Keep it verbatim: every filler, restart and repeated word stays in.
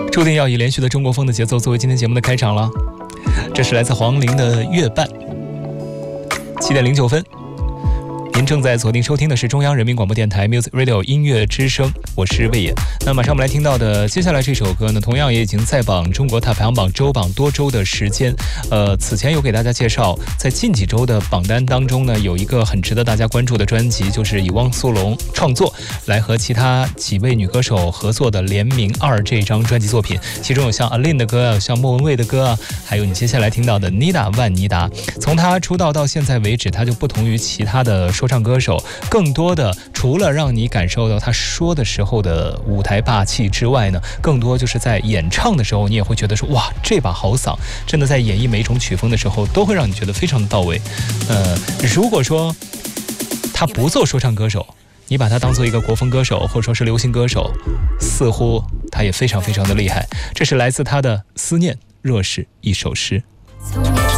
注定要以连续的中国风的节奏作为今天节目的开场了。这是来自黄龄的《月半》。七点零九分，您正在锁定收听的是中央人民广播电台 Music Radio 音乐之声，我是魏野。那马上我们来听到的接下来这首歌呢，同样也已经在榜中国 Top 排行榜周榜多周的时间。呃，此前有给大家介绍，在近几周的榜单当中呢，有一个很值得大家关注的专辑，就是以汪苏泷创作来和其他几位女歌手合作的《联名二》这张专辑作品，其中有像 Aline 的歌啊，有像莫文蔚的歌啊，还有你接下来听到的 Nida 万妮达。从她出道到现在为止，她就不同于其他的说唱歌手，更多的除了让你感受到她说的时候的舞台霸气之外呢，更多就是在演唱的时候，你也会觉得说，哇，这把好嗓，真的在演绎每一种曲风的时候，都会让你觉得非常的到位。呃，如果说她不做说唱歌手，你把她当做一个国风歌手或者说是流行歌手，似乎她也非常非常的厉害。这是来自她的《思念若是一首诗》。